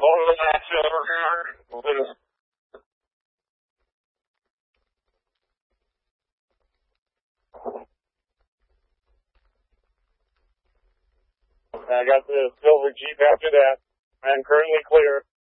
Over the last over here. I got the silver Jeep after that. I'm currently clear.